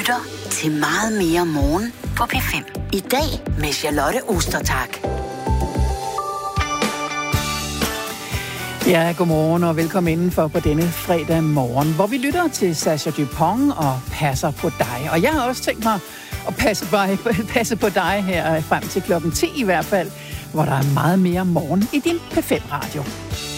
lytter til Meget mere morgen på P5. I dag med Charlotte Ostertag. Ja, godmorgen og velkommen indenfor på denne fredag morgen, hvor vi lytter til Sascha Dupont og passer på dig. Og jeg har også tænkt mig at passe på dig her frem til klokken 10 i hvert fald, hvor der er meget mere morgen i din P5-radio.